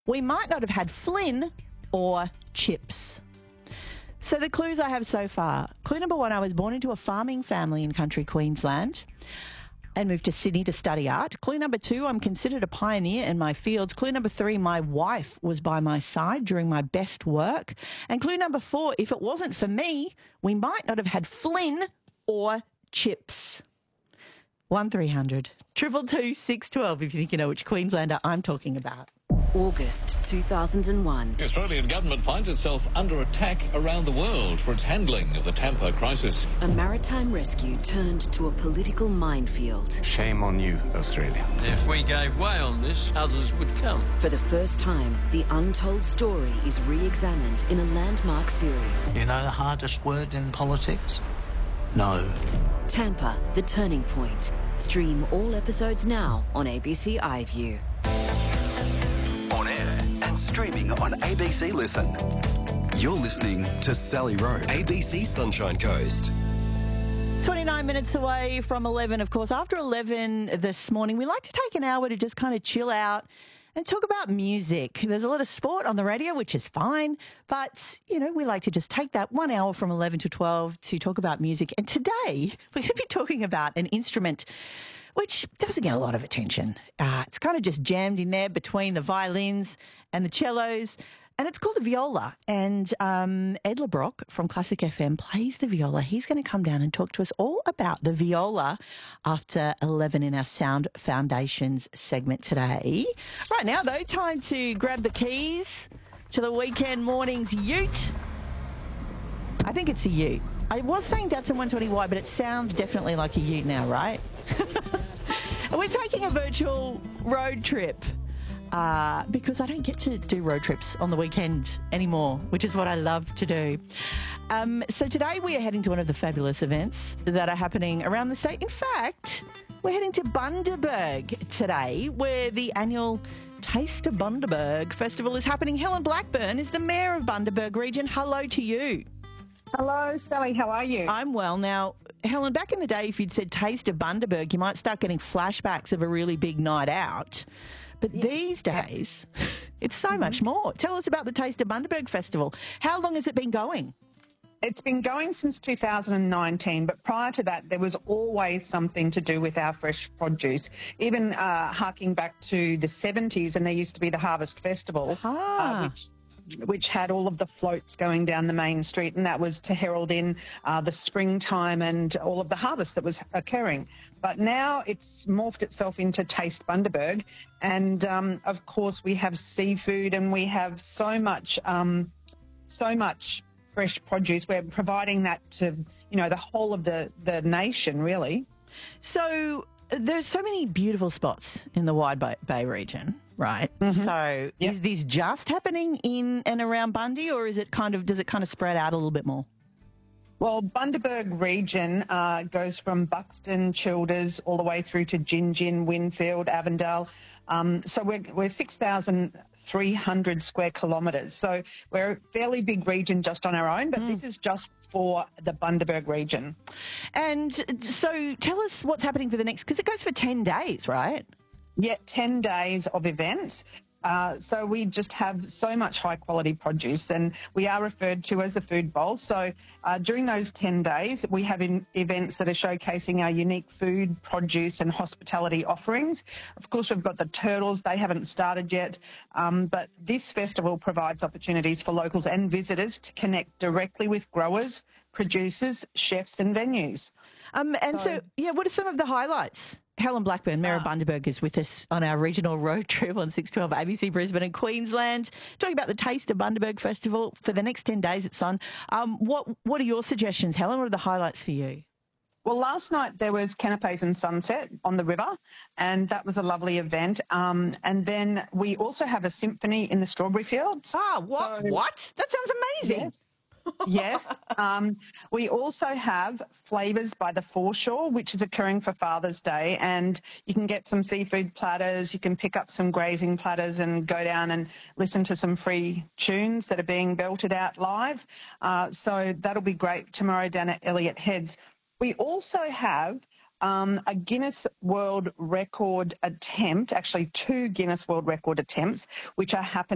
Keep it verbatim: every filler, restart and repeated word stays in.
we might not have had Flynn or chips. So the clues I have so far. Clue number one, I was born into a farming family in country Queensland and moved to Sydney to study art. Clue number two, I'm considered a pioneer in my fields. Clue number three, my wife was by my side during my best work. And clue number four, if it wasn't for me, we might not have had Flynn or chips. one three hundred two two two six one two if you think you know which Queenslander I'm talking about. August two thousand one. The Australian government finds itself under attack around the world for its handling of the Tampa crisis. A maritime rescue turned to a political minefield. Shame on you, Australia. If we gave way on this, others would come. For the first time, the untold story is re-examined in a landmark series. You know the hardest word in politics? No. Tampa, The Turning Point. Stream all episodes now on A B C iView. On air and streaming on A B C Listen. You're listening to Sally Rowe, A B C Sunshine Coast. twenty-nine minutes away from eleven. Of course, after eleven this morning, we like to take an hour to just kind of chill out and talk about music. There's a lot of sport on the radio, which is fine, but, you know, we like to just take that one hour from eleven to twelve to talk about music. And today, we're going to be talking about an instrument which doesn't get a lot of attention. Uh, it's kind of just jammed in there between the violins and the cellos, and it's called the viola. And um, Ed LeBrock from Classic F M plays the viola. He's going to come down and talk to us all about the viola after eleven in our Sound Foundations segment today. Right now, though, time to grab the keys to the weekend morning's ute. I think it's a ute. I was saying Datsun one twenty Y, but it sounds definitely like a ute now, right? And we're taking a virtual road trip uh, because I don't get to do road trips on the weekend anymore, which is what I love to do. Um, so today we are heading to one of the fabulous events that are happening around the state. In fact, we're heading to Bundaberg today, where the annual Taste of Bundaberg Festival is happening. Helen Blackburn is the Mayor of Bundaberg Region. Hello to you. Hello, Sally. How are you? I'm well. Now, Helen, back in the day, if you'd said Taste of Bundaberg, you might start getting flashbacks of a really big night out. But yes. These days, it's so mm-hmm. much more. Tell us about the Taste of Bundaberg Festival. How long has it been going? It's been going since two thousand nineteen, but prior to that, there was always something to do with our fresh produce. Even uh, harking back to the seventies, and there used to be the Harvest Festival, ah. uh, which which had all of the floats going down the main street, and that was to herald in uh, the springtime and all of the harvest that was occurring. But now it's morphed itself into Taste Bundaberg, and um, of course we have seafood and we have so much, um, so much fresh produce. We're providing that to, you know, the whole of the, the nation, really. So there's so many beautiful spots in the Wide Bay, Bay region, right? Mm-hmm. So yep. Is this just happening in and around Bundy, or is it kind of, does it kind of spread out a little bit more? Well, Bundaberg region uh, goes from Buxton, Childers, all the way through to Gingin, Winfield, Avondale. Um, so we're, we're six thousand three hundred square kilometres. So we're a fairly big region just on our own, but mm. this is just for the Bundaberg region. And so tell us what's happening for the next, because it goes for ten days, right? Yeah, ten days of events. Uh, so we just have so much high-quality produce, and we are referred to as a food bowl. So uh, during those ten days, we have in events that are showcasing our unique food, produce and hospitality offerings. Of course, we've got the turtles. They haven't started yet, um, but this festival provides opportunities for locals and visitors to connect directly with growers, producers, chefs and venues. Um, and so, so, yeah, what are some of the highlights? Helen Blackburn, Mayor of Bundaberg, is with us on our regional road trip on six twelve A B C Brisbane and Queensland, talking about the Taste of Bundaberg Festival for the next ten days it's on. Um, what what are your suggestions, Helen? What are the highlights for you? Well, last night there was Canapes and Sunset on the river, and that was a lovely event. Um, and then we also have a symphony in the strawberry fields. Ah, what? So, what? That sounds amazing. Yes. Yes. Um, we also have Flavours by the Foreshore, which is occurring for Father's Day, and you can get some seafood platters, you can pick up some grazing platters and go down and listen to some free tunes that are being belted out live. Uh, so that'll be great tomorrow down at Elliott Heads. We also have um, a Guinness World Record attempt, actually two Guinness World Record attempts, which are happening